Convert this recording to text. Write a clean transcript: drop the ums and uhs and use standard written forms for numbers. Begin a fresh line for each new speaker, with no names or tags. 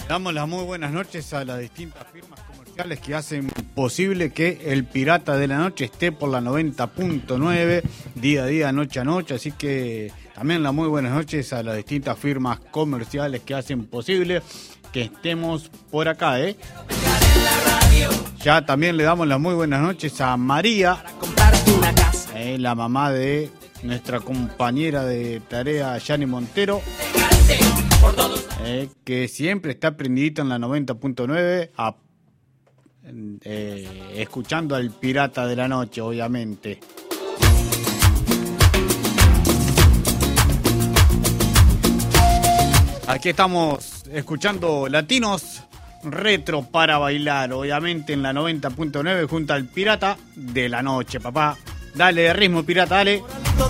Damos las muy buenas noches a las distintas firmas comerciales que hacen posible que el Pirata de la Noche esté por la 90.9 día a día, noche a noche. Así que también las muy buenas noches a las distintas firmas comerciales que hacen posible que estemos por acá, Ya también le damos las muy buenas noches a María, la mamá de nuestra compañera de tarea Yani Montero, que siempre está prendidita en la 90.9 escuchando al Pirata de la Noche, obviamente. Aquí estamos escuchando Latinos Retro para bailar, obviamente en la 90.9 junto al Pirata de la Noche, papá. Dale ritmo, Pirata, dale.